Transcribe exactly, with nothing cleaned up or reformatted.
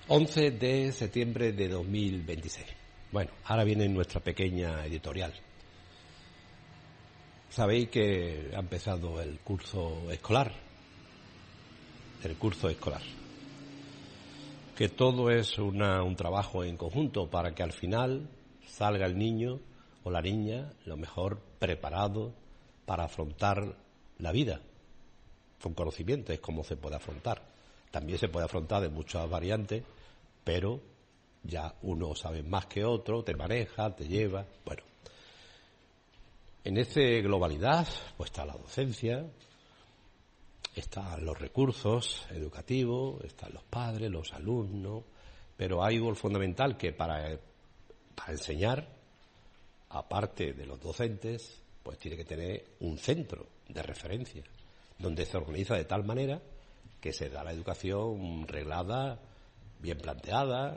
once de septiembre de dos mil veintiséis. Bueno, ahora viene nuestra pequeña editorial. Sabéis que ha empezado el curso escolar, el curso escolar, que todo es una, un trabajo en conjunto para que al final salga el niño o la niña lo mejor preparado para afrontar la vida. Con conocimiento es como se puede afrontar. También se puede afrontar de muchas variantes, pero ya uno sabe más que otro, te maneja, te lleva. Bueno, en esta globalidad pues está la docencia, están los recursos educativos, están los padres, los alumnos, pero hay algo fundamental que para, para enseñar, aparte de los docentes, pues tiene que tener un centro de referencia, donde se organiza de tal manera que se da la educación reglada, bien planteada,